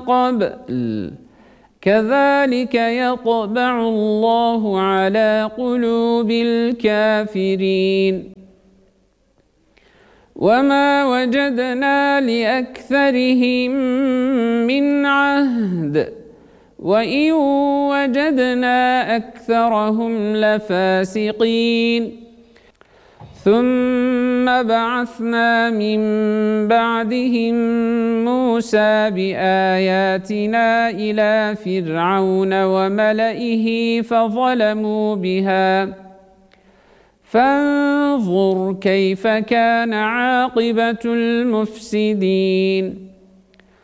قبل كذلك يطبع الله على قلوب الكافرين وما وجدنا لأكثرهم من عهد وإن وجدنا أكثرهم لفاسقين ثم بعثنا من بعدهم موسى بآياتنا إلى فرعون وملئه فظلموا بها فانظر كيف كان عاقبة المفسدين